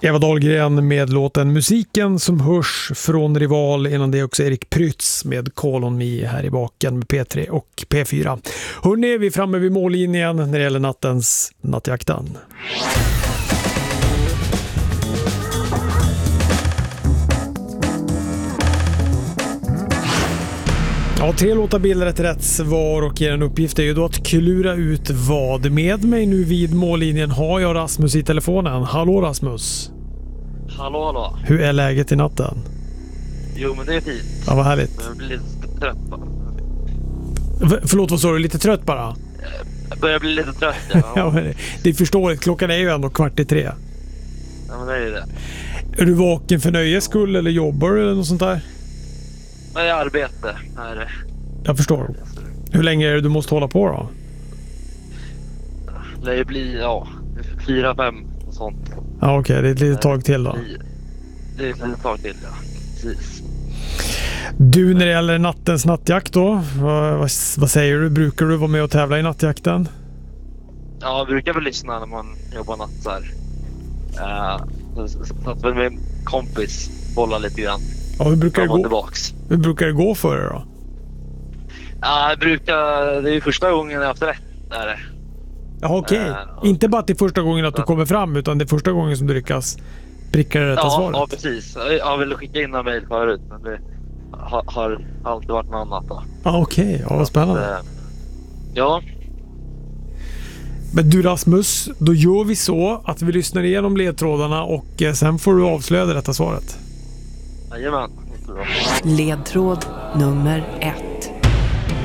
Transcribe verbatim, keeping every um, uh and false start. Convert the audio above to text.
Eva Dahlgren med låten Musiken som hörs från Rival, innan det också Erik Prytz med Call on Me här i baken med P tre och P fyra. Hörrni, vi är framme vid mållinjen när det gäller nattens nattjakten. Ja, tre låtar bildar ett rätt svar och er uppgift är ju då att klura ut vad. Med mig nu vid mållinjen har jag Rasmus i telefonen. Hallå Rasmus. Hallå, hallå. Hur är läget i natten? Jo, men det är fint. Ja, vad härligt. Jag blir lite trött bara. F- förlåt, vad sa du? Lite trött bara? Jag börjar bli lite trött, ja. Ja, men det, det är förståeligt. Klockan är ju ändå kvart i tre. Ja, men det är ju det. Är du vaken för nöjes skull eller jobbar du eller något sånt där? Men jag arbete är det. Jag förstår. Hur länge är det du måste hålla på då? Det lär bli, ja, fyra, fem och sånt. Ja, okej. Okay. Det är ett litet tag till då. Det är ett litet tag till, ja. Precis. Du, när det gäller nattens nattjakt då, vad, vad, vad säger du? Brukar du vara med och tävla i nattjakten? Ja, jag brukar väl lyssna när man jobbar natt så här. Uh, så, så att väl med en kompis bolla lite grann. Ja, hur brukar, det gå? Tillbaks. hur brukar det gå för dig då? Ja, jag brukar, det är ju första gången jag har haft rätt där. Ja, okej. Okay. Uh, Inte bara att det är första gången att du kommer fram, utan det är första gången som du lyckas pricka det rätta ja, svaret. Ja, precis. Jag ville skicka in en mejl förut, men det har, har alltid varit något annat då. Ja, okej. Okay. Ja, vad spännande. Att, ja. Men du Rasmus, då gör vi så att vi lyssnar igenom ledtrådarna och sen får du avslöja det rätta svaret. Jajamän. Ledtråd nummer ett.